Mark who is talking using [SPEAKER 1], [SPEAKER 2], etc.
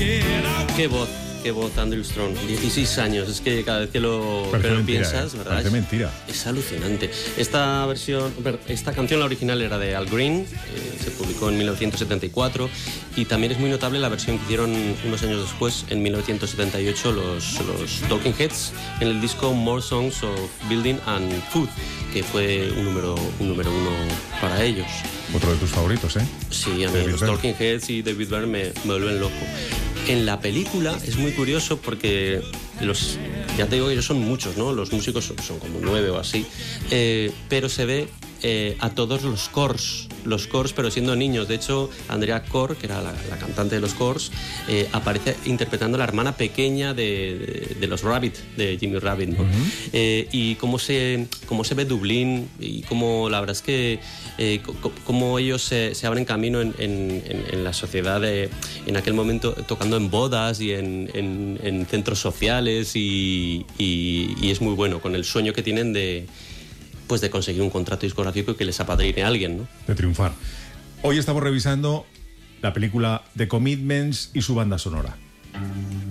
[SPEAKER 1] Qué voz, Andrew Strong. 16 años, es que cada vez que lo piensas, ¿verdad?
[SPEAKER 2] Parece mentira.
[SPEAKER 1] Es alucinante. Esta canción, la original, era de Al Green, se publicó en 1974, y también es muy notable la versión que hicieron unos años después, en 1978, los Talking Heads, en el disco More Songs of Building and Food, que fue un número uno para ellos.
[SPEAKER 2] Otro de tus favoritos, ¿eh?
[SPEAKER 1] Sí, a mí los Talking Heads y David Byrne me vuelven loco. En la película es muy curioso porque ya te digo que ellos son muchos, ¿no? Los músicos son como 9 o así, pero se ve a todos los Corrs, pero siendo niños. De hecho, Andrea Corr, que era la cantante de los Corrs, aparece interpretando a la hermana pequeña de los Rabbit, de Jimmy Rabbit, ¿no? Y cómo se ve Dublín, y cómo la verdad es que cómo ellos se abren camino en la sociedad en aquel momento, tocando en bodas y en centros sociales, y es muy bueno, con el sueño que tienen de conseguir un contrato discográfico y que les apadrine a alguien, ¿no?
[SPEAKER 2] De triunfar. Hoy estamos revisando la película The Commitments y su banda sonora.